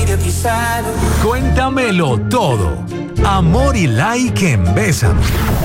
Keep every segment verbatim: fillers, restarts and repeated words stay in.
Cuéntamelo todo. Amor y like en Bésame.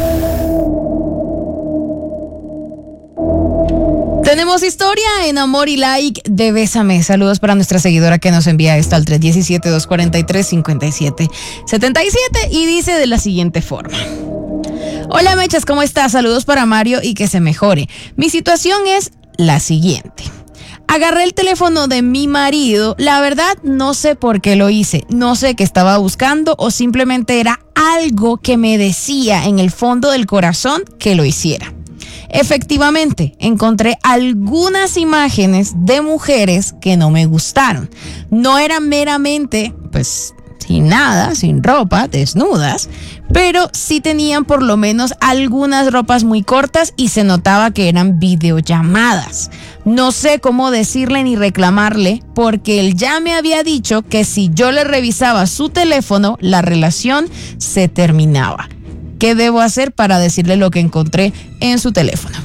Tenemos historia en Amor y Like de Bésame. Saludos para nuestra seguidora que nos envía esto al tres uno siete, dos cuatro tres, cinco siete siete siete y dice de la siguiente forma. Hola Mechas, ¿cómo estás? Saludos para Mario y que se mejore. Mi situación es la siguiente. Agarré el teléfono de mi marido, la verdad no sé por qué lo hice, no sé qué estaba buscando o simplemente era algo que me decía en el fondo del corazón que lo hiciera. Efectivamente, encontré algunas imágenes de mujeres que no me gustaron. No eran meramente, pues, sin nada, sin ropa, desnudas, pero sí tenían por lo menos algunas ropas muy cortas y se notaba que eran videollamadas. No sé cómo decirle ni reclamarle porque él ya me había dicho que si yo le revisaba su teléfono, la relación se terminaba. ¿Qué debo hacer para decirle lo que encontré en su teléfono?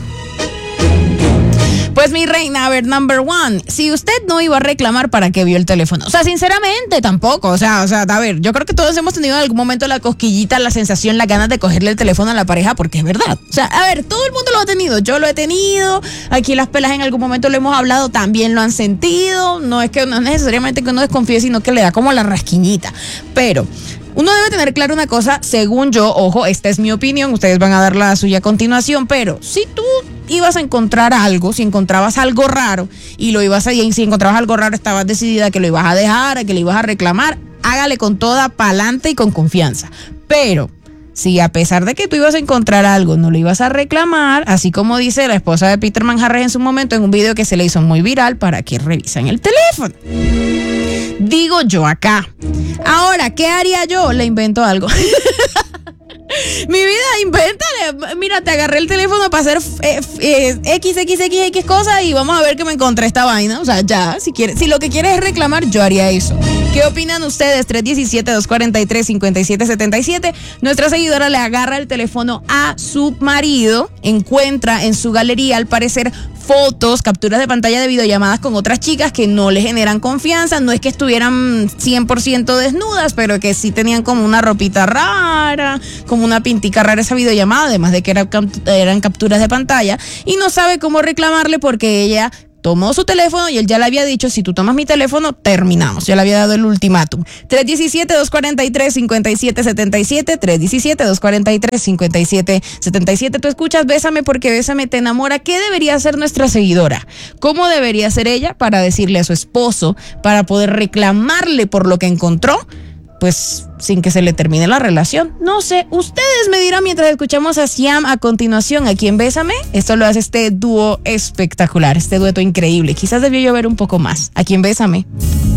Pues mi reina, a ver, number one, si usted no iba a reclamar, ¿para qué vio el teléfono? O sea, sinceramente, tampoco, o sea, o sea, a ver, yo creo que todos hemos tenido en algún momento la cosquillita, la sensación, las ganas de cogerle el teléfono a la pareja, porque es verdad. O sea, a ver, todo el mundo lo ha tenido, yo lo he tenido, aquí las pelas en algún momento lo hemos hablado, también lo han sentido, no es que no es necesariamente que uno desconfíe, sino que le da como la rasquiñita, pero uno debe tener claro una cosa, según yo, ojo, esta es mi opinión, ustedes van a dar la suya a continuación, pero si tú ibas a encontrar algo, si encontrabas algo raro y lo ibas a, y si encontrabas algo raro estabas decidida que lo ibas a dejar, que lo ibas a reclamar, hágale con toda pa'lante y con confianza. Pero si a pesar de que tú ibas a encontrar algo, no lo ibas a reclamar, así como dice la esposa de Peter Manjarres en su momento en un video que se le hizo muy viral, ¿para qué revisan el teléfono? Digo yo acá. Ahora, ¿qué haría yo? Le invento algo. Mi vida, invéntale. Mira, te agarré el teléfono para hacer eh, eh, X, X, X, X cosas y vamos a ver que me encontré esta vaina. O sea, ya, si quieres, si lo que quieres es reclamar, yo haría eso. ¿Qué opinan ustedes? tres uno siete, dos cuatro tres, cinco siete siete siete. Nuestra seguidora le agarra el teléfono a su marido, encuentra en su galería, al parecer, fotos, capturas de pantalla de videollamadas con otras chicas que no le generan confianza. No es que estuvieran cien por ciento desnudas, pero que sí tenían como una ropita rara, como una pintica rara esa videollamada, además de que era, eran capturas de pantalla. Y no sabe cómo reclamarle porque ella tomó su teléfono y él ya le había dicho, si tú tomas mi teléfono, terminamos. Ya le había dado el ultimátum. tres uno siete, dos cuatro tres, cinco siete siete siete, tres uno siete, dos cuatro tres, cinco siete siete siete. Tú escuchas Bésame porque Bésame te enamora. ¿Qué debería hacer nuestra seguidora? ¿Cómo debería hacer ella para decirle a su esposo, para poder reclamarle por lo que encontró? Pues sin que se le termine la relación. No sé, ustedes me dirán mientras escuchamos a Siam a continuación aquí en Bésame. Esto lo hace este dúo espectacular, este dueto increíble. Quizás debió llover un poco más aquí en Bésame.